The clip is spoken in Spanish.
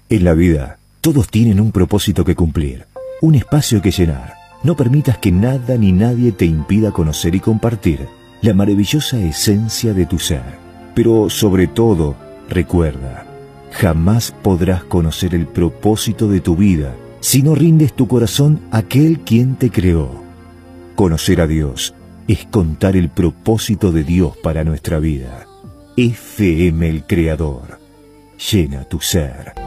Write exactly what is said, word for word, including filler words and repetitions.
En la vida, todos tienen un propósito que cumplir, un espacio que llenar. No permitas que nada ni nadie te impida conocer y compartir la maravillosa esencia de tu ser. Pero sobre todo, recuerda, jamás podrás conocer el propósito de tu vida si no rindes tu corazón a aquel quien te creó. Conocer a Dios es contar el propósito de Dios para nuestra vida. F M El Creador. Llena tu ser.